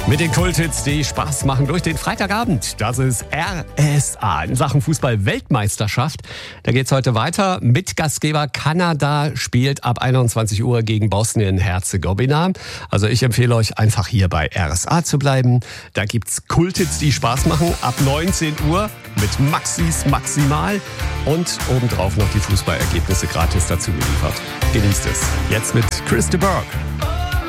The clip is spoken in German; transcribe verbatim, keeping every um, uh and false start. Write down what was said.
Mit den Kulthits, die Spaß machen durch den Freitagabend. Das ist R S A in Sachen Fußball-Weltmeisterschaft. Da geht's heute weiter. Mitgastgeber Kanada spielt ab einundzwanzig Uhr gegen Bosnien-Herzegowina. Also ich empfehle euch einfach hier bei R S A zu bleiben. Da gibt's Kulthits, die Spaß machen ab neunzehn Uhr mit Maxis Maximal und obendrauf noch die Fußballergebnisse gratis dazu geliefert. Genießt es. Jetzt mit Chris de Burgh.